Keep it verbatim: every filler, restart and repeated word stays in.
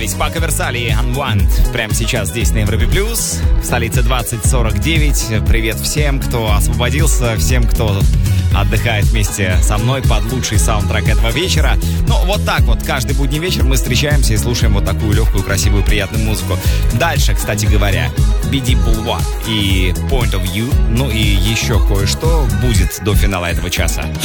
Пако Версали и Unwind прямо сейчас здесь на Европе Плюс. В столице двадцать сорок девять. Привет всем, кто освободился, всем, кто отдыхает вместе со мной под лучший саундтрек этого вечера. Ну, вот так вот, каждый будний вечер мы встречаемся и слушаем вот такую легкую, красивую, приятную музыку. Дальше, кстати говоря, би ди Boulevard и Point of View, ну и еще кое-что будет до финала этого часа.